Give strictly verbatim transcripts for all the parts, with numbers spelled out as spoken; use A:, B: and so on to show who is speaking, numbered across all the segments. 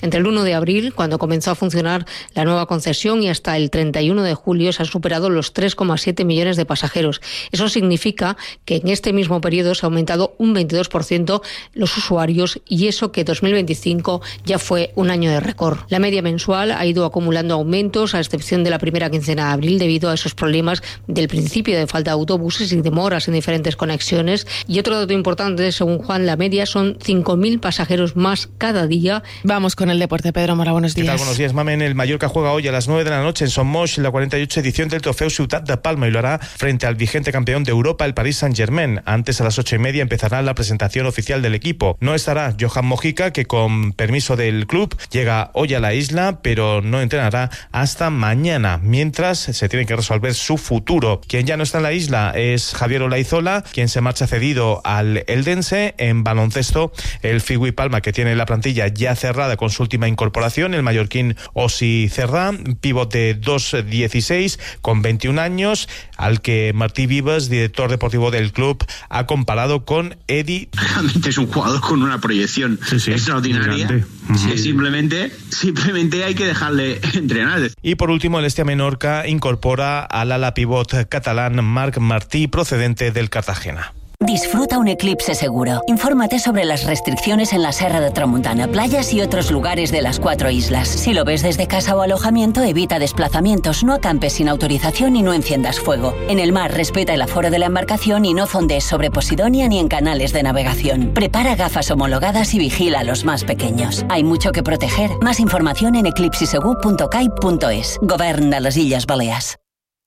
A: Entre el uno de abril, cuando comenzó a funcionar la nueva concesión, y hasta el treinta y uno de julio se han superado los tres coma siete millones de pasajeros. Eso significa que en este mismo periodo se ha aumentado un veintidós por ciento los usuarios, y eso que dos mil veinticinco ya fue un año de récord. La media mensual ha ido acumulando aumentos, a excepción de la primera quincena de abril, debido a esos problemas del principio de falta de autobuses y demoras en diferentes conexiones. Y otro dato importante, según Juan, la media son cinco mil pasajeros más cada día.
B: Vamos con el deporte. Pedro Mora, buenos días.
C: ¿Qué tal? Buenos días, Mamen. El Mallorca juega hoy a las nueve de la noche en Son Moix, la cuarenta y ocho edición del Trofeo Ciutat de Palma, y lo hará frente al vigente campeón de Europa, el Paris Saint-Germain. Antes, a las ocho y media, empezará la presentación oficial del equipo. No estará Johan Mojica, que con permiso del club llega hoy a la isla, pero no entrenará hasta mañana, mientras se tiene que resolver su futuro. Quien ya no está en la isla es Javier Olaizola, quien se marcha cedido al Eldense. En baloncesto, el Figui Palma, que tiene la plantilla ya cerrada con su última incorporación, el mallorquín Osi Cerrá, pívot de dos dieciséis, con veintiún años, al que Martí Vives, director deportivo del club, ha comparado con Eddie.
D: Realmente es un jugador con una proyección sí, sí, extraordinaria. Sí, simplemente, simplemente hay que dejarle entrenar.
C: Y por último, el Estia Menorca incorpora al ala pivot catalán Marc Martí, procedente del Cartagena.
E: Disfruta un eclipse seguro. Infórmate sobre las restricciones en la Serra de Tramuntana, playas y otros lugares de las cuatro islas. Si lo ves desde casa o alojamiento, evita desplazamientos, no acampes sin autorización y no enciendas fuego. En el mar, respeta el aforo de la embarcación y no fondees sobre Posidonia ni en canales de navegación. Prepara gafas homologadas y vigila a los más pequeños. Hay mucho que proteger. Más información en eclipsisegu punto cai punto es. Govern de les Illes Balears.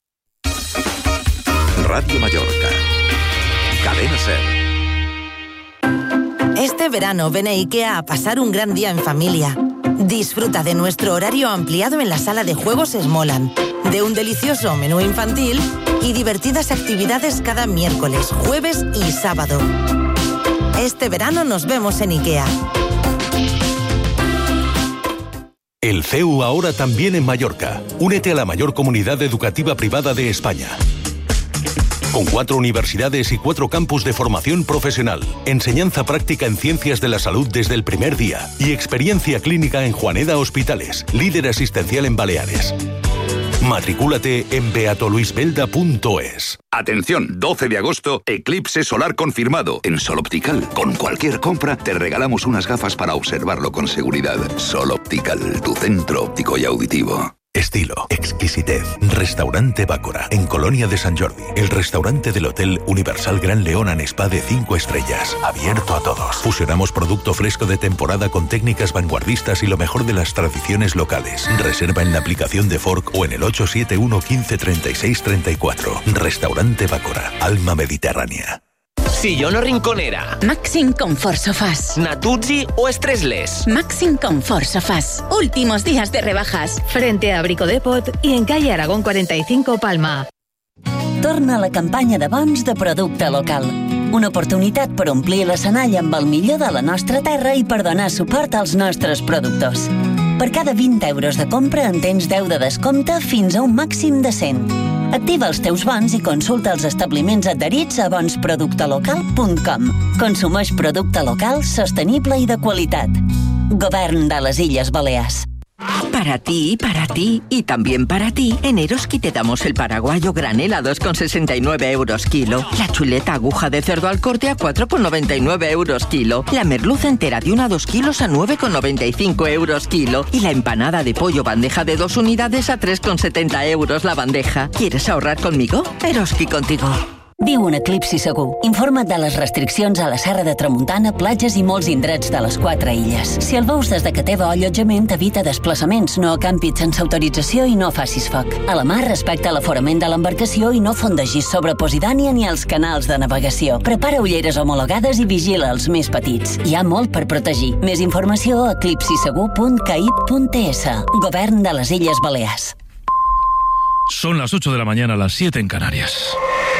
F: Radio Mallorca. Cadena Ser.
G: Este verano ven a IKEA a pasar un gran día en familia. Disfruta de nuestro horario ampliado en la sala de juegos Smoland, de un delicioso menú infantil y divertidas actividades cada miércoles, jueves y sábado. Este verano nos vemos en IKEA.
H: El C E U ahora también en Mallorca. Únete a la mayor comunidad educativa privada de España. Con cuatro universidades y cuatro campus de formación profesional, enseñanza práctica en ciencias de la salud desde el primer día y experiencia clínica en Juaneda Hospitales, líder asistencial en Baleares. Matricúlate en beato luis belda punto es.
F: Atención, doce de agosto, eclipse solar confirmado en Sol Optical. Con cualquier compra te regalamos unas gafas para observarlo con seguridad. Sol Optical, tu centro óptico y auditivo.
H: Estilo, exquisitez. Restaurante Bácora, en Colonia de San Jordi. El restaurante del Hotel Universal Gran León and Spa de cinco estrellas. Abierto a todos. Fusionamos producto fresco de temporada con técnicas vanguardistas y lo mejor de las tradiciones locales. Reserva en la aplicación de Fork o en el ocho siete uno uno cinco treinta y seis treinta y cuatro. Restaurante Bácora, alma mediterránea.
I: Sillón o rinconera.
J: Maxim Comfort Sofás.
I: Natuzzi o Stressless.
J: Maxim Comfort Sofás. Últimos días de rebajas. Frente a Brico Depot i en calle Aragón cuarenta y cinco, Palma.
E: Torna la campanya de bons de producte local. Una oportunitat per omplir l'escenari amb el millor de la nostra terra i per donar suport als nostres productors. Per cada vint euros de compra en tens deu de descompte fins a un màxim de cent. Activa els teus bons i consulta els establiments adherits a bons producte local punt com. Consumeix producte local, sostenible i de qualitat. Govern de les Illes Balears.
K: Para ti, para ti y también para ti, en Eroski te damos el paraguayo granel a dos con sesenta y nueve euros kilo, la chuleta aguja de cerdo al corte a cuatro con noventa y nueve euros kilo, la merluza entera de una a dos kilos a nueve con noventa y cinco euros kilo y la empanada de pollo bandeja de dos unidades a tres con setenta euros la bandeja. ¿Quieres ahorrar conmigo? Eroski contigo.
E: Viu un eclipsi segur. Informa't de les restriccions a la Serra de Tramuntana, platges i molts indrets de les quatre illes. Si el veus des de que teva allotjament, evita desplaçaments, no acampis sense autorització i no facis foc. A la mar, respecta l'aforament de l'embarcació i no fondegis sobre Posidònia ni els canals de navegació. Prepara ulleres homologades i vigila els més petits. Hi ha molt per protegir. Més informació a eclipsisegur punt caip punt es. Govern de les Illes Balears.
L: Son las ocho de la mañana, las siete en Canarias.